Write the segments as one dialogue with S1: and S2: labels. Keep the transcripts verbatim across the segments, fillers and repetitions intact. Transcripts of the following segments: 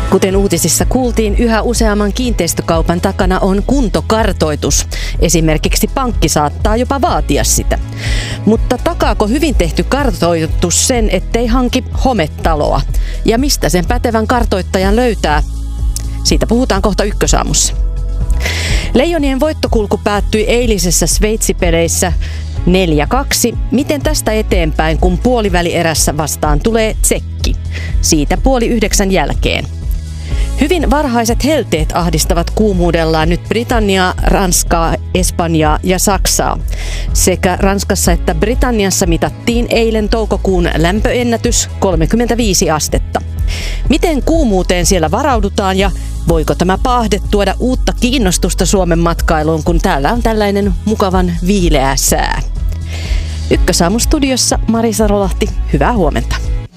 S1: Kuten uutisissa kuultiin, yhä useamman kiinteistökaupan takana on kuntokartoitus. Esimerkiksi pankki saattaa jopa vaatia sitä. Mutta takaako hyvin tehty kartoitus sen, ettei hanki hometaloa? Ja mistä sen pätevän kartoittajan löytää? Siitä puhutaan kohta Ykkösaamussa. Leijonien voittokulku päättyi eilisessä Sveitsi-peleissä neljä kaksi. Miten tästä eteenpäin, kun puolivälierässä vastaan tulee Tsekki? Siitä puoli yhdeksän jälkeen. Hyvin varhaiset helteet ahdistavat kuumuudellaan nyt Britanniaa, Ranskaa, Espanjaa ja Saksaa. Sekä Ranskassa että Britanniassa mitattiin eilen toukokuun lämpöennätys kolmekymmentäviisi astetta. Miten kuumuuteen siellä varaudutaan ja voiko tämä paahde tuoda uutta kiinnostusta Suomen matkailuun, kun täällä on tällainen mukavan viileä sää? Ykkösaamun studiossa Marisa Rolahti, hyvää huomenta.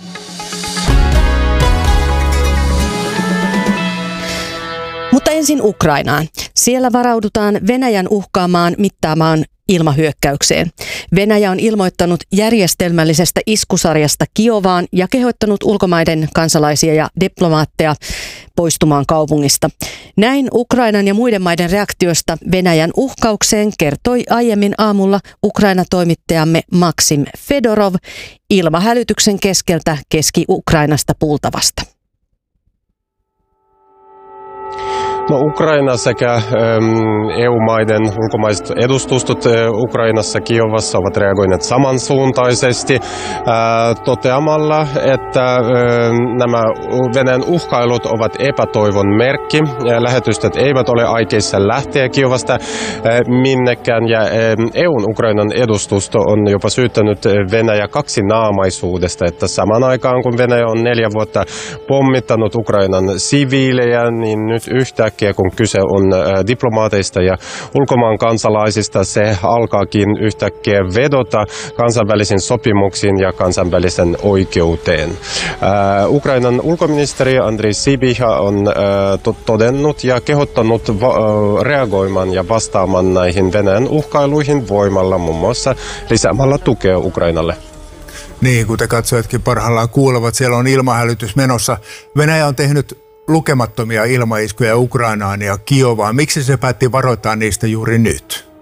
S1: Mutta ensin Ukrainaan. Siellä varaudutaan Venäjän uhkaamaan mittaamaan ilmahyökkäykseen. Venäjä on ilmoittanut järjestelmällisestä iskusarjasta Kiovaan ja kehottanut ulkomaiden kansalaisia ja diplomaatteja poistumaan kaupungista. Näin Ukrainan ja muiden maiden reaktiosta Venäjän uhkaukseen kertoi aiemmin aamulla Ukraina-toimittajamme Maksim Fedorov ilmahälytyksen keskeltä Keski-Ukrainasta Pultavasta.
S2: No, Ukraina sekä äm, E U-maiden ulkomaiset edustustot ä, Ukrainassa Kiovassa ovat reagoineet samansuuntaisesti ä, toteamalla, että ä, nämä Venäjän uhkailut ovat epätoivon merkki. Ja lähetystöt eivät ole aikeissa lähteä Kiovasta ä, minnekään ja ä, E U:n Ukrainan edustusto on jopa syyttänyt Venäjä kaksinaamaisuudesta, että samaan aikaan kun Venäjä on neljä vuotta pommittanut Ukrainan siviilejä, niin nyt yhtäkkiä kun kyse on diplomaateista ja ulkomaan kansalaisista, se alkaakin yhtäkkiä vedota kansainvälisiin sopimuksiin ja kansainvälisen oikeuteen. Uh, Ukrainan ulkoministeri Andrii Sybiha on uh, todennut ja kehottanut uh, reagoimaan ja vastaamaan näihin Venäjän uhkailuihin voimalla, muun muassa lisäämällä tukea Ukrainalle.
S3: Niin, kuten katsojatkin parhaillaan kuulevat, siellä on ilmahälytys menossa. Venäjä on tehnyt lukemattomia ilmaiskuja Ukrainaan ja Kiovaan. Miksi se päätti varoittaa niistä juuri nyt?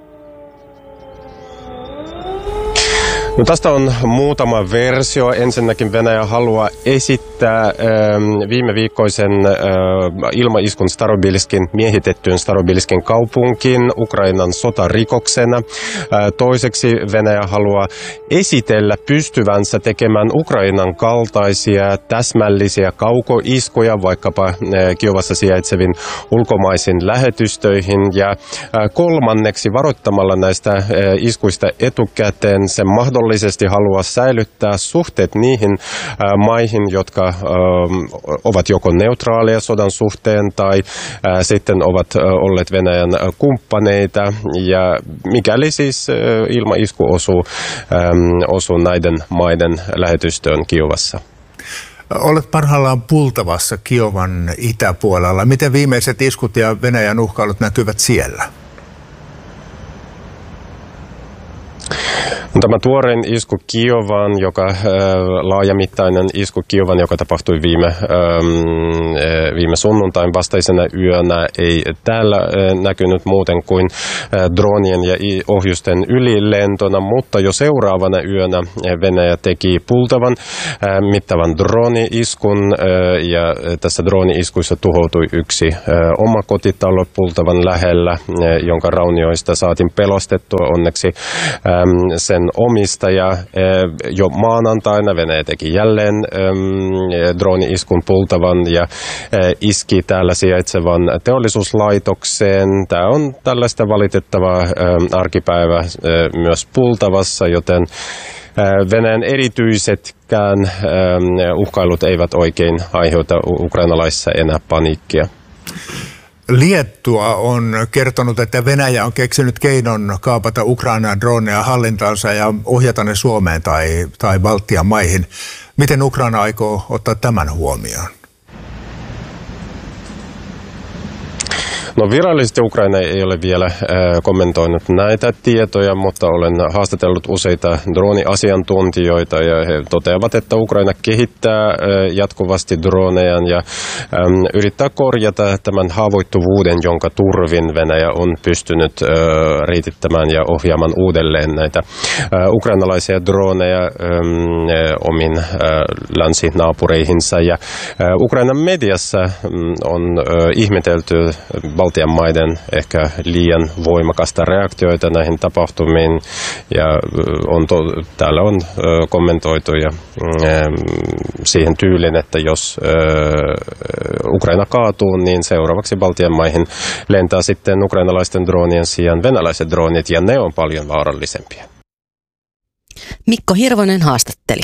S2: No, tästä on muutama versio. Ensinnäkin Venäjä haluaa esittää äh, viime viikkoisen äh, ilmaiskun Starobilskin, miehitettyyn Starobilskin kaupunkiin Ukrainan sotarikoksena. Äh, toiseksi Venäjä haluaa esitellä pystyvänsä tekemään Ukrainan kaltaisia täsmällisiä kaukoiskuja vaikkapa äh, Kiovassa sijaitseviin ulkomaisiin lähetystöihin. Ja äh, kolmanneksi varoittamalla näistä äh, iskuista etukäteen se mahdollisesti haluaa säilyttää suhteet niihin äh, maihin, jotka äh, ovat joko neutraaleja sodan suhteen tai äh, sitten ovat äh, olleet Venäjän äh, kumppaneita. Ja mikäli siis äh, ilmaisku osuu, äh, osuu näiden maiden lähetystöön Kiovassa.
S3: Olet parhaillaan Pultavassa Kiovan itäpuolella. Miten viimeiset iskut ja Venäjän uhkailut näkyvät siellä?
S2: Tämä tuorein isku Kiovaan, joka äh, laajamittainen isku Kiovaan, joka tapahtui viime, ähm, viime sunnuntain vastaisena yönä, ei täällä äh, näkynyt muuten kuin äh, dronien ja ohjusten ylilentona, mutta jo seuraavana yönä Venäjä teki Pultavan äh, mittavan droni-iskun äh, ja tässä droni-iskuissa tuhoutui yksi äh, oma kotitalo Pultavan lähellä, äh, jonka raunioista saatiin pelostettua onneksi ähm, sen omistaja. Jo maanantaina Venäjä teki jälleen droni-iskun Pultavan ja iski täällä sijaitsevan teollisuuslaitokseen. Tämä on tällaista valitettavaa arkipäivää myös Pultavassa, joten Venäjän erityisetkään uhkailut eivät oikein aiheuta ukrainalaisissa enää paniikkia.
S3: Liettua on kertonut, että Venäjä on keksinyt keinon kaapata Ukrainan droneja hallintaansa ja ohjata ne Suomeen tai, tai Baltian maihin. Miten Ukraina aikoo ottaa tämän huomioon?
S2: No virallisesti Ukraina ei ole vielä äh, kommentoinut näitä tietoja, mutta olen haastatellut useita drooniasiantuntijoita ja he toteavat, että Ukraina kehittää äh, jatkuvasti droneja ja ähm, yrittää korjata tämän haavoittuvuuden, jonka turvin Venäjä on pystynyt äh, riitittämään ja ohjaamaan uudelleen näitä äh, ukrainalaisia droneja ähm, omin äh, länsinaapureihinsa. Ja äh, Ukrainan mediassa äh, on äh, ihmetelty Baltian maiden ehkä liian voimakasta reaktioita näihin tapahtumiin ja on to, täällä on äh, kommentoitu ja äh, siihen tyylin, että jos äh, Ukraina kaatuu, niin seuraavaksi Baltian maihin lentää sitten ukrainalaisten droonien sijaan venäläiset droonit ja ne on paljon vaarallisempia.
S1: Mikko Hirvonen haastatteli.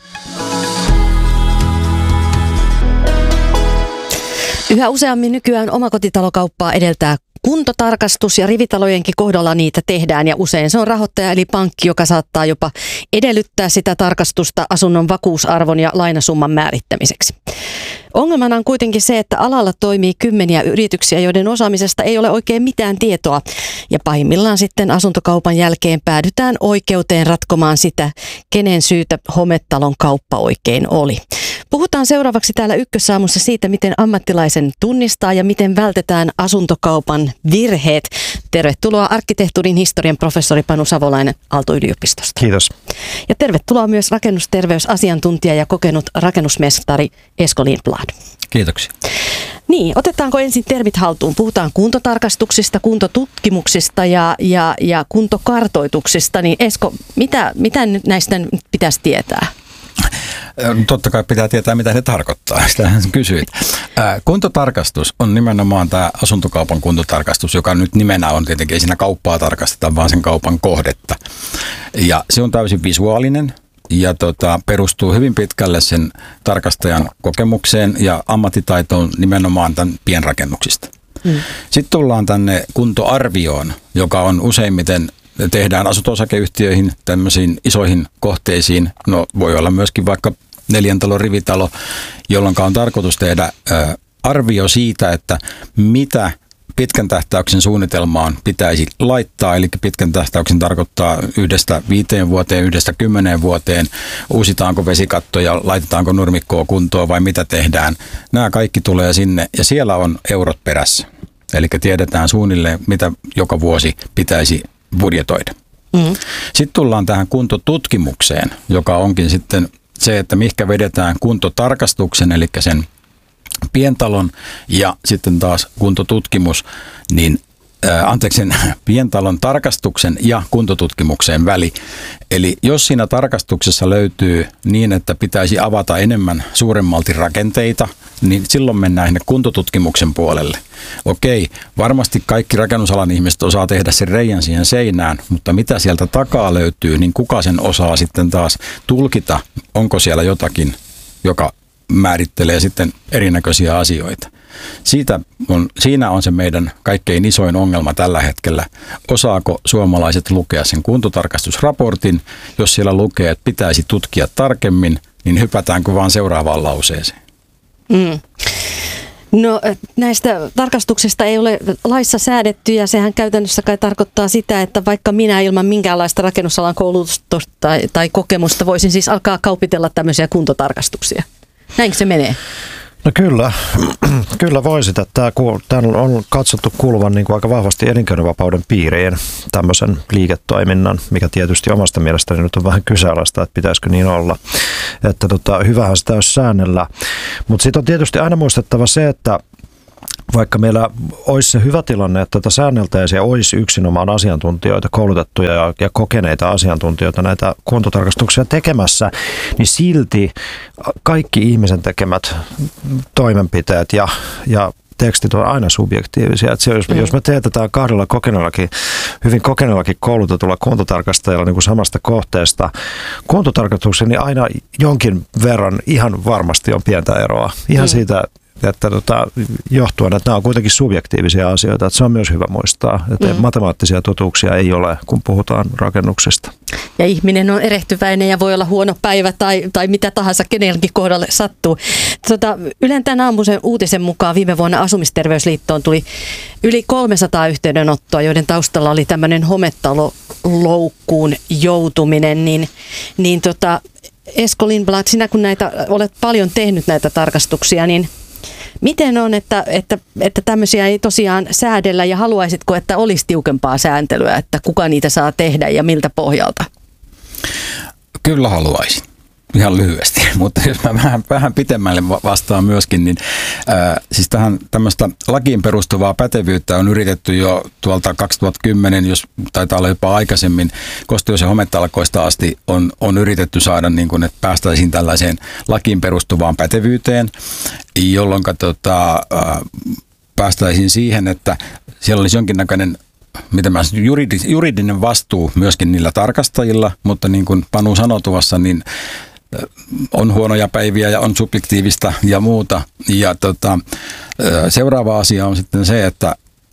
S1: Yhä useammin nykyään omakotitalokauppaa edeltää kuntotarkastus ja rivitalojenkin kohdalla niitä tehdään ja usein se on rahoittaja eli pankki, joka saattaa jopa edellyttää sitä tarkastusta asunnon vakuusarvon ja lainasumman määrittämiseksi. Ongelmana on kuitenkin se, että alalla toimii kymmeniä yrityksiä, joiden osaamisesta ei ole oikein mitään tietoa. Ja pahimmillaan sitten asuntokaupan jälkeen päädytään oikeuteen ratkomaan sitä, kenen syytä hometalon kauppa oikein oli. Puhutaan seuraavaksi täällä Ykkösaamussa siitä, miten ammattilaisen tunnistaa ja miten vältetään asuntokaupan virheet. Tervetuloa arkkitehtuurin historian professori Panu Savolainen Aalto-yliopistosta.
S4: Kiitos.
S1: Ja tervetuloa myös rakennusterveysasiantuntija ja kokenut rakennusmestari Esko Lindblad.
S4: Kiitoksia.
S1: Niin, otetaanko ensin termit haltuun? Puhutaan kuntotarkastuksista, kuntotutkimuksista ja, ja, ja kuntokartoituksista. Niin Esko, mitä, mitä näistä nyt pitäisi tietää?
S4: Totta kai pitää tietää, mitä ne tarkoittaa. Sitähän kysyit. Kuntotarkastus on nimenomaan tämä asuntokaupan kuntotarkastus, joka nyt nimenä on tietenkin, ei siinä kauppaa tarkasteta, vaan sen kaupan kohdetta. Ja se on täysin visuaalinen ja tota, perustuu hyvin pitkälle sen tarkastajan kokemukseen ja ammattitaitoon nimenomaan tämän pienrakennuksista. Mm. Sitten tullaan tänne kuntoarvioon, joka on useimmiten tehdään asunto-osakeyhtiöihin, tämmöisiin isoihin kohteisiin. No voi olla myöskin vaikka neljän talon rivitalo, jolloin on tarkoitus tehdä ä, arvio siitä, että mitä pitkän tähtäyksen suunnitelmaan pitäisi laittaa. Eli pitkän tähtäyksen tarkoittaa yhdestä viiteen vuoteen, yhdestä kymmeneen vuoteen. Uusitaanko vesikattoja, laitetaanko nurmikkoa kuntoon vai mitä tehdään. Nämä kaikki tulee sinne ja siellä on eurot perässä. Eli tiedetään suunnilleen, mitä joka vuosi pitäisi budjetoida. Mm. Sitten tullaan tähän kuntotutkimukseen, joka onkin sitten se, että mihinkä vedetään kuntotarkastuksen, eli sen pientalon ja sitten taas kuntotutkimus, niin ää, anteeksi sen pientalon tarkastuksen ja kuntotutkimukseen väli. Eli jos siinä tarkastuksessa löytyy niin, että pitäisi avata enemmän suuremmalti rakenteita, niin silloin mennään sinne kuntotutkimuksen puolelle. Okei, varmasti kaikki rakennusalan ihmiset osaa tehdä sen reijän siihen seinään, mutta mitä sieltä takaa löytyy, niin kuka sen osaa sitten taas tulkita, onko siellä jotakin, joka määrittelee sitten erinäköisiä asioita. Siitä on, siinä on se meidän kaikkein isoin ongelma tällä hetkellä. Osaako suomalaiset lukea sen kuntotarkastusraportin? Jos siellä lukee, että pitäisi tutkia tarkemmin, niin hypätäänkö vaan seuraavaan lauseeseen?
S1: Mm. No näistä tarkastuksista ei ole laissa säädetty ja sehän käytännössä kai tarkoittaa sitä, että vaikka minä ilman minkäänlaista rakennusalan koulutusta tai, tai kokemusta voisin siis alkaa kaupitella tämmöisiä kuntotarkastuksia. Näinkö se menee?
S4: No kyllä, kyllä voisit. Tämä on katsottu kuuluvan niin kuin aika vahvasti elinkeinovapauden piiriin tämmöisen liiketoiminnan, mikä tietysti omasta mielestäni nyt on vähän kyseenalaista, että pitäisikö niin olla. Että tota, hyvähän sitä olisi säännellä. Mutta sitten on tietysti aina muistettava se, että vaikka meillä olisi se hyvä tilanne, että tätä säänneltäisiä olisi yksinomaan asiantuntijoita, koulutettuja ja, ja kokeneita asiantuntijoita näitä kuntotarkastuksia tekemässä, niin silti kaikki ihmisen tekemät toimenpiteet ja, ja tekstit on aina subjektiivisia. Että se, jos, mm. jos me teetetään kahdella kokeneellakin, hyvin kokeneellakin koulutetulla kuntotarkastajalla niin kuin samasta kohteesta kuntotarkastuksen, niin aina jonkin verran ihan varmasti on pientä eroa. Ihan mm. siitä
S5: että tota, johtuen, että nämä on kuitenkin subjektiivisia asioita, että se on myös hyvä muistaa, että mm. matemaattisia totuuksia ei ole, kun puhutaan rakennuksesta.
S1: Ja ihminen on erehtyväinen ja voi olla huono päivä tai, tai mitä tahansa kenelläkin kohdalle sattuu. Tota, Ylen tämän aamuisen uutisen mukaan viime vuonna Asumisterveysliittoon tuli yli kolmesataa yhteydenottoa, joiden taustalla oli tämmöinen hometaloloukkuun joutuminen, niin, niin tota, Esko Lindblad, sinä kun näitä, olet paljon tehnyt näitä tarkastuksia, niin miten on, että, että, että tämmöisiä ei tosiaan säädellä ja haluaisitko, että olisi tiukempaa sääntelyä, että kuka niitä saa tehdä ja miltä pohjalta?
S4: Kyllä haluaisin. Ihan lyhyesti, mutta jos mä vähän, vähän pitemmälle vastaan myöskin, niin ää, siis tähän tämmöistä lakiin perustuvaa pätevyyttä on yritetty jo tuolta kaksituhattakymmenen, jos taitaa olla jopa aikaisemmin, kosteus- ja hometalkoista asti on, on yritetty saada, niin kuin, että päästäisiin tällaiseen lakiin perustuvaan pätevyyteen, jolloin tota, ää, päästäisiin siihen, että siellä olisi jonkinnäköinen mitä mä sanon, juridinen vastuu myöskin niillä tarkastajilla, mutta niin kuin Panu sanoi tuossa, niin on huonoja päiviä ja on subjektiivista ja muuta. Ja tota, seuraava asia on sitten se, että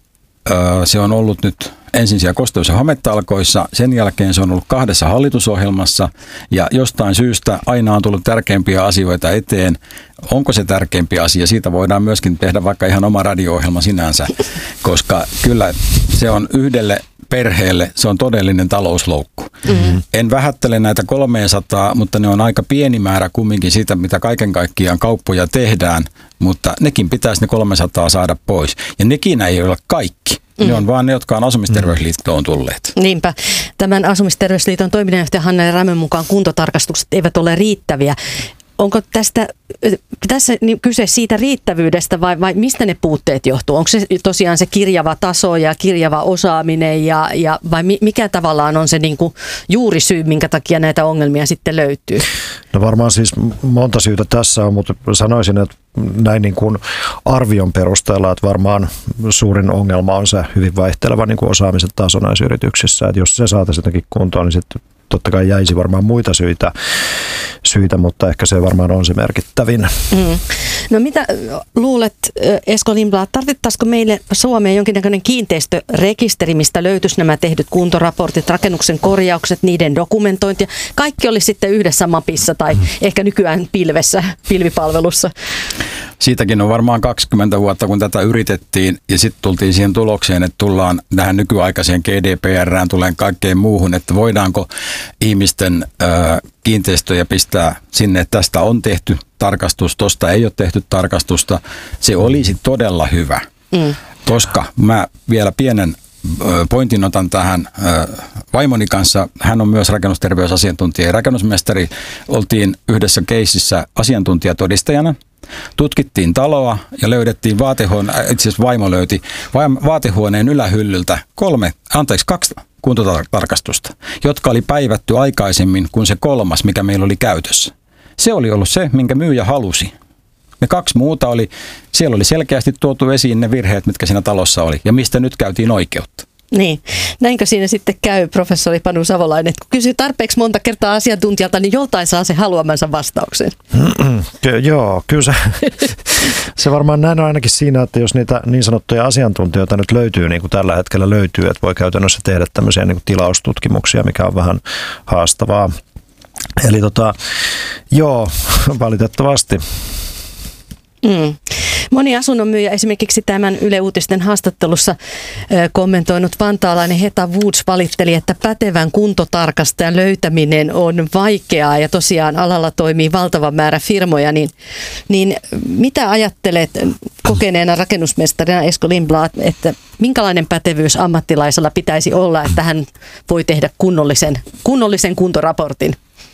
S4: se on ollut nyt ensin siellä kosteus- ja hometalkoissa, sen jälkeen se on ollut kahdessa hallitusohjelmassa ja jostain syystä aina on tullut tärkeimpiä asioita eteen. Onko se tärkeimpi asia? Siitä voidaan myöskin tehdä vaikka ihan oma radio-ohjelma sinänsä, koska kyllä se on yhdelle perheelle, se on todellinen talousloukku. Mm-hmm. En vähättele näitä kolmesataa, mutta ne on aika pieni määrä kumminkin siitä, mitä kaiken kaikkiaan kauppoja tehdään, mutta nekin pitäisi ne kolmesataa saada pois. Ja nekin ei ole kaikki. Ne on vaan ne, jotka on Asumisterveysliittoon tulleet.
S1: Niinpä. Tämän Asumisterveysliiton toiminnanjohtaja Hanna Rämön mukaan kuntotarkastukset eivät ole riittäviä. Onko tästä, tässä kyse siitä riittävyydestä vai, vai mistä ne puutteet johtuu? Onko se tosiaan se kirjava taso ja kirjava osaaminen ja, ja vai mikä tavallaan on se niin kuin juurisyy, minkä takia näitä ongelmia sitten löytyy?
S5: No varmaan siis monta syytä tässä on, mutta sanoisin, että näin niin kuin arvion perusteella, että varmaan suurin ongelma on se hyvin vaihteleva niin kuin osaamisen taso näissä yrityksissä. Että jos se saataisiin jotenkin kuntoon, niin sitten totta kai jäisi varmaan muita syitä, syitä, mutta ehkä se varmaan on se merkittävin.
S1: Mm. No mitä luulet, Esko Lindblad, tarvittaisiko meille Suomeen jonkinnäköinen kiinteistörekisteri, mistä löytyisi nämä tehdyt kuntoraportit, rakennuksen korjaukset, niiden dokumentointi, kaikki olisi sitten yhdessä mapissa tai mm. ehkä nykyään pilvessä, pilvipalvelussa?
S4: Siitäkin on varmaan kaksikymmentä vuotta, kun tätä yritettiin ja sitten tultiin siihen tulokseen, että tullaan tähän nykyaikaiseen G D P R:ään, tulee kaikkeen muuhun, että voidaanko ihmisten ö, kiinteistöjä pistää sinne, että tästä on tehty tarkastus, tuosta ei ole tehty tarkastusta. Se olisi todella hyvä, mm. koska mä vielä pienen pointin otan tähän vaimoni kanssa. Hän on myös rakennusterveysasiantuntija ja rakennusmestari. Oltiin yhdessä keississä asiantuntijatodistajana. Tutkittiin taloa ja löydettiin vaatehuone, itse asiassa vaimo löyti vaatehuoneen ylähyllyltä kolme, anteeksi kaksi kuntotarkastusta, jotka oli päivätty aikaisemmin kuin se kolmas, mikä meillä oli käytössä. Se oli ollut se, minkä myyjä halusi. Ne kaksi muuta oli, siellä oli selkeästi tuotu esiin ne virheet, mitkä siinä talossa oli ja mistä nyt käytiin oikeutta.
S1: Niin, näinkö siinä sitten käy, professori Panu Savolainen, että kun kysyy tarpeeksi monta kertaa asiantuntijalta, niin joltain saa se haluamansa vastauksen.
S5: Ky- joo, kyllä se, se varmaan näin on ainakin siinä, että jos niitä niin sanottuja asiantuntijoita nyt löytyy, niin kuin tällä hetkellä löytyy, että voi käytännössä tehdä tämmöisiä niin kuin tilaustutkimuksia, mikä on vähän haastavaa. Eli tota, joo, valitettavasti.
S1: Mm. Moni asunnonmyyjä esimerkiksi tämän Yle Uutisten haastattelussa ö, kommentoinut vantaalainen Heta Woods valitteli, että pätevän kuntotarkastajan löytäminen on vaikeaa ja tosiaan alalla toimii valtava määrä firmoja. Niin, niin mitä ajattelet kokeneena rakennusmestarina Esko Lindblad, että minkälainen pätevyys ammattilaisella pitäisi olla, että hän voi tehdä kunnollisen, kunnollisen kuntoraportin?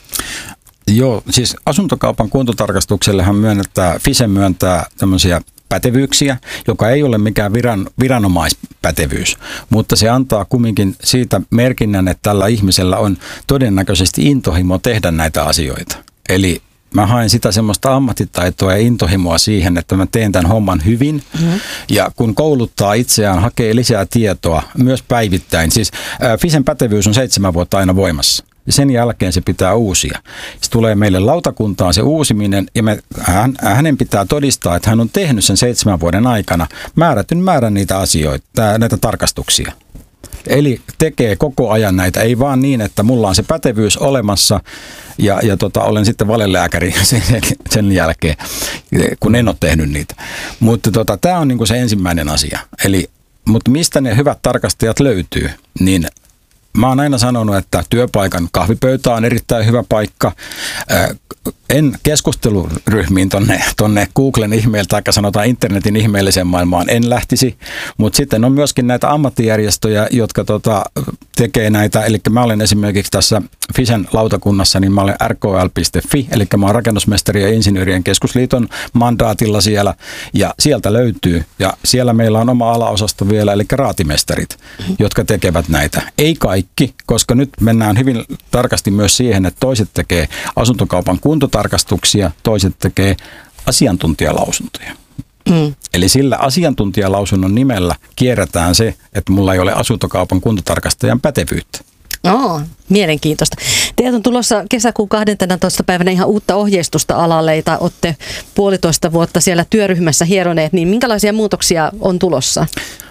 S4: Joo, siis asuntokaupan kuntotarkastuksellehan myönnetään, Fise myöntää tämmöisiä pätevyyksiä, joka ei ole mikään viran, viranomaispätevyys, mutta se antaa kumminkin siitä merkinnän, että tällä ihmisellä on todennäköisesti intohimo tehdä näitä asioita. Eli mä haen sitä semmoista ammattitaitoa ja intohimoa siihen, että mä teen tämän homman hyvin. Mm-hmm. Ja kun kouluttaa itseään, hakee lisää tietoa myös päivittäin. Siis äh, Fisen pätevyys on seitsemän vuotta aina voimassa. ja sen jälkeen se pitää uusia. Se tulee meille lautakuntaan se uusiminen ja me, hän, hänen pitää todistaa, että hän on tehnyt sen seitsemän vuoden aikana määrätyn määrän niitä asioita, näitä tarkastuksia. Eli tekee koko ajan näitä, ei vaan niin, että mulla on se pätevyys olemassa ja, ja tota, olen sitten valelääkäri sen, sen jälkeen, kun en ole tehnyt niitä. Mutta tota, tämä on niinku se ensimmäinen asia. Eli, mutta mistä ne hyvät tarkastajat löytyy, niin mä oon aina sanonut, että työpaikan kahvipöytä on erittäin hyvä paikka. En keskusteluryhmiin tonne, tonne Googlen ihmeeltä tai sanotaan internetin ihmeelliseen maailmaan en lähtisi, mutta sitten on myöskin näitä ammattijärjestöjä, jotka tota, tekee näitä, eli mä olen esimerkiksi tässä Fisen lautakunnassa, niin mä olen r k l piste f i, eli mä oon rakennusmestari- ja insinöörien keskusliiton mandaatilla siellä, ja sieltä löytyy, ja siellä meillä on oma alaosasto vielä, eli raatimestarit, jotka tekevät näitä. Ei kaikki, koska nyt mennään hyvin tarkasti myös siihen, että toiset tekee asuntokaupan kuntotarkastuksia, toiset tekee asiantuntijalausuntoja. Mm. Eli sillä asiantuntijalausunnon nimellä kierretään se, että mulla ei ole asuntokaupan kuntotarkastajan pätevyyttä.
S1: Oo, mielenkiintoista. Teiltä on tulossa kesäkuun kahdenteentoista päivänä ihan uutta ohjeistusta alalle, jota olette puolitoista vuotta siellä työryhmässä hieroneet, niin minkälaisia muutoksia on tulossa?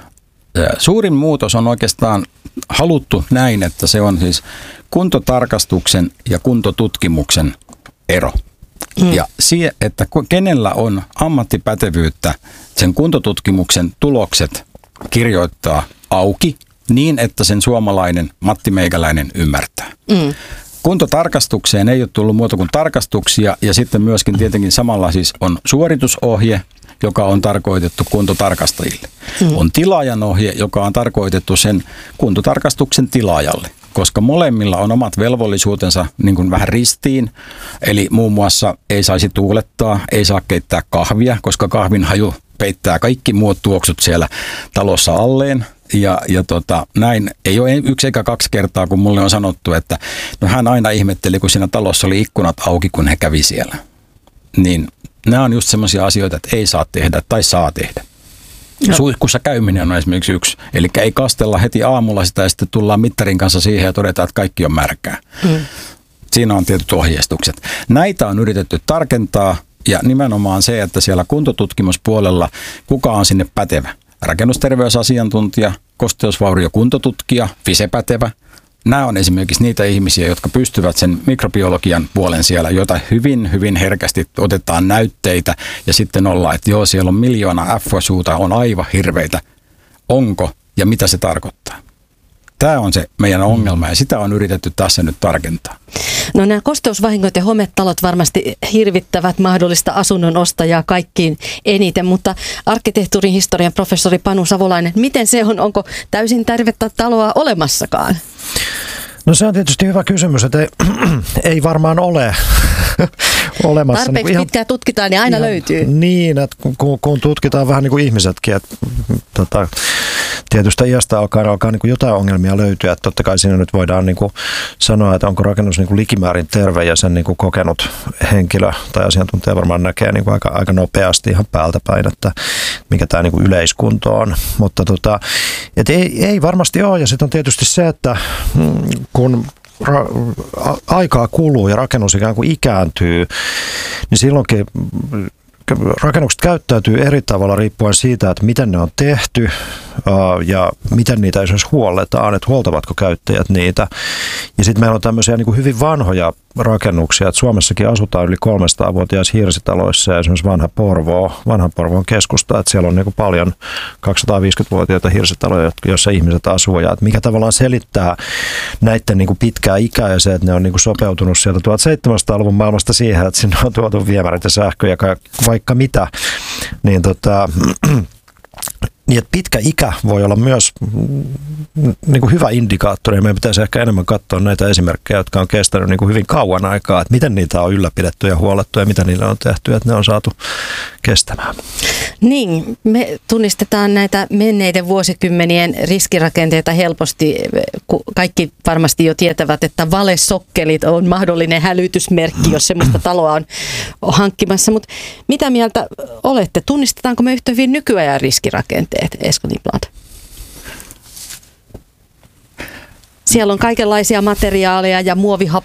S4: Suurin muutos on oikeastaan haluttu näin, että se on siis kuntotarkastuksen ja kuntotutkimuksen ero. Mm. Ja siihen, että kenellä on ammattipätevyyttä sen kuntotutkimuksen tulokset kirjoittaa auki niin, että sen suomalainen Matti Meikäläinen ymmärtää. Mm. Kuntotarkastukseen ei ole tullut muuta kuin tarkastuksia ja sitten myöskin tietenkin samalla siis on suoritusohje, joka on tarkoitettu kuntotarkastajille. Mm. On tilaajan ohje, joka on tarkoitettu sen kuntotarkastuksen tilaajalle, koska molemmilla on omat velvollisuutensa niin kuin vähän ristiin. Eli muun muassa ei saisi tuulettaa, ei saa keittää kahvia, koska kahvin haju peittää kaikki muut tuoksut siellä talossa alleen. Ja, ja tota, näin ei ole yksi eikä kaksi kertaa, kun mulle on sanottu, että no hän aina ihmetteli, kun siinä talossa oli ikkunat auki, kun he kävi siellä. Niin nämä on just semmoisia asioita, että ei saa tehdä tai saa tehdä. No. Suihkussa käyminen on esimerkiksi yksi. Eli ei kastella heti aamulla sitä ja sitten tullaan mittarin kanssa siihen ja todetaan, että kaikki on märkää. Hmm. Siinä on tietyt ohjeistukset. Näitä on yritetty tarkentaa ja nimenomaan se, että siellä kuntotutkimuspuolella kuka on sinne pätevä. Rakennusterveysasiantuntija, kosteusvauriokuntotutkija, Fise-pätevä. Nämä on esimerkiksi niitä ihmisiä, jotka pystyvät sen mikrobiologian puolen siellä, jota hyvin, hyvin herkästi otetaan näytteitä ja sitten ollaan, että joo, siellä on miljoona F O S-uta, on aivan hirveitä. Onko ja mitä se tarkoittaa? Tämä on se meidän ongelma ja sitä on yritetty tässä nyt tarkentaa.
S1: No nämä kosteusvahingot ja hometalot varmasti hirvittävät mahdollista asunnon ostajaa kaikkiin eniten, mutta arkkitehtuurin historian professori Panu Savolainen, miten se on? Onko täysin tervettä taloa olemassakaan?
S5: No se on tietysti hyvä kysymys, että ei, ei varmaan ole olemassa.
S1: Tarpeeksi
S5: niin ihan,
S1: pitkään tutkitaan, niin aina
S5: ihan,
S1: löytyy.
S5: Niin, että kun, kun tutkitaan vähän niin kuin ihmisetkin, että tota, tietystä iästä alkaa, alkaa niin kuin jotain ongelmia löytyä. Että totta kai siinä nyt voidaan niin kuin sanoa, että onko rakennus niin kuin likimäärin terve ja sen niin kuin kokenut henkilö tai asiantuntija varmaan näkee niin kuin aika, aika nopeasti ihan päältä päin, että mikä tämä niin kuin yleiskunto on. Mutta tota, et ei, ei varmasti ole ja sitten on tietysti se, että kun ra- aikaa kuluu ja rakennus ikään kuin ikääntyy, niin silloinkin rakennukset käyttäytyy eri tavalla riippuen siitä, että miten ne on tehty ja miten niitä esimerkiksi huolletaan, että huoltavatko käyttäjät niitä. Ja sitten meillä on tämmöisiä niin kuin hyvin vanhoja rakennuksia, että Suomessakin asutaan yli kolmesataavuotiaissa hirsitaloissa ja esimerkiksi vanha Porvoo, vanhan Porvoon keskusta, että siellä on niin kuin paljon kaksisataaviisikymmentävuotiaita hirsitaloja, joissa ihmiset asuu ja että mikä tavallaan selittää näiden niin kuin pitkää ikää ja se, että ne on niin kuin sopeutunut sieltä tuhatseitsemänsataaluvun maailmasta siihen, että sinne on tuotu viemärit ja sähkö ja vaikka mitä, niin tota niin, että pitkä ikä voi olla myös niin kuin hyvä indikaattori ja meidän pitäisi ehkä enemmän katsoa näitä esimerkkejä, jotka on kestänyt niin kuin hyvin kauan aikaa, että miten niitä on ylläpidetty ja huollettu ja mitä niillä on tehty, että ne on saatu kestämään.
S1: Niin, me tunnistetaan näitä menneiden vuosikymmenien riskirakenteita helposti. Kaikki varmasti jo tietävät, että valesokkelit on mahdollinen hälytysmerkki, jos semmoista taloa on hankkimassa. Mutta mitä mieltä olette? Tunnistetaanko me yhtä hyvin nykyajan riskirakenteet, Esko Niblad? Siellä on kaikenlaisia materiaaleja ja muovihappoja